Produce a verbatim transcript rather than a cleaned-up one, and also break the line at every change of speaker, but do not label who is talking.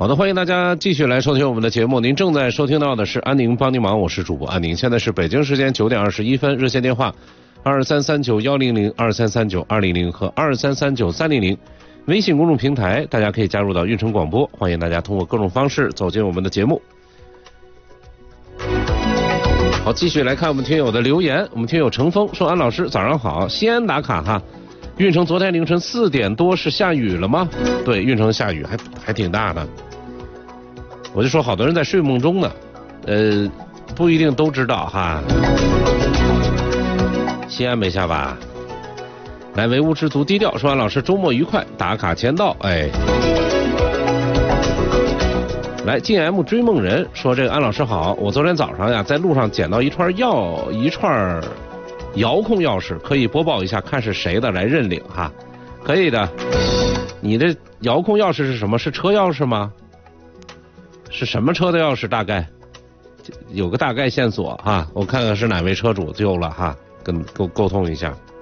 好的，欢迎大家继续来收听我们的节目。您正在收听到的是安宁帮您忙，我是主播安宁。现在是北京时间九点二十一分，热线电话二三三九幺零零、二三三九二零零和二三三九三零零。微信公众平台大家可以加入到运城广播，欢迎大家通过各种方式走进我们的节目。好，继续来看我们听友的留言。我们听友程峰说：“安老师早上好，西安打卡哈。运城昨天凌晨四点多是下雨了吗？对，运城下雨还还挺大的。我就说好多人在睡梦中呢，呃，不一定都知道哈。西安没下吧？来，唯物知足低调说安老师周末愉快，打卡签到，哎。来，晋 M 追梦人说这个安老师好，我昨天早上呀在路上捡到一串钥一串。遥控钥匙可以播报一下，看是谁的来认领哈，可以的。你的遥控钥匙是什么？是车钥匙吗？是什么车的钥匙？大概有个大概线索哈，我看看是哪位车主丢了哈，跟沟沟通一下。